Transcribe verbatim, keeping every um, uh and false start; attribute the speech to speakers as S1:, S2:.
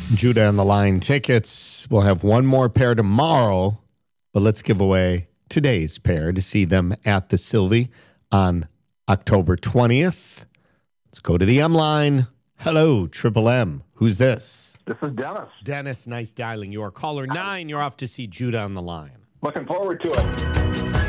S1: Judah on the Line tickets. We'll have one more pair tomorrow, but let's give away today's pair to see them at the Sylvie on October twentieth. Let's go to the M line. Hello, Triple M. Who's this?
S2: This is Dennis.
S1: Dennis, nice dialing. You are caller nine. You're off to see Judah on the Line.
S2: Looking forward to it.